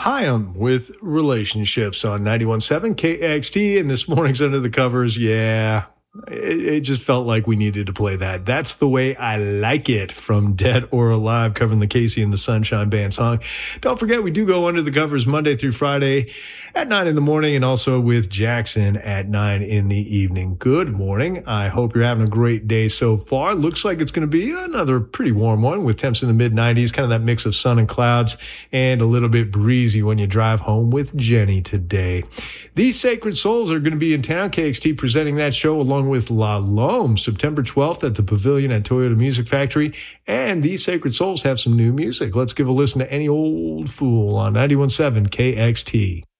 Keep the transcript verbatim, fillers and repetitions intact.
Hyam with Relationships on ninety-one point seven K X T, and this morning's Under the Covers, yeah, it, it just felt like we needed to play that. That's the Way I Like It from Dead or Alive, covering the Casey and the Sunshine Band song. Don't forget, we do go Under the Covers Monday through Friday at nine in the morning, and also with Jackson at nine in the evening. Good morning. I hope you're having a great day so far. Looks like it's going to be another pretty warm one with temps in the mid nineties, kind of that mix of sun and clouds, and a little bit breezy when you drive home with Jenny today. These Sacred Souls are going to be in town. K X T presenting that show along with La Lome, September twelfth at the Pavilion at Toyota Music Factory. And These Sacred Souls have some new music. Let's give a listen to Any Old Fool on ninety-one point seven K X T.